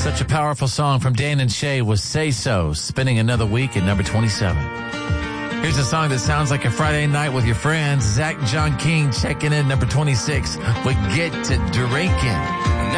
Such a powerful song from Dan and Shay was Say So, spinning another week at number 27. Here's a song that sounds like a Friday night with your friends. Zach John King checking in number 26 with Get to Drinking.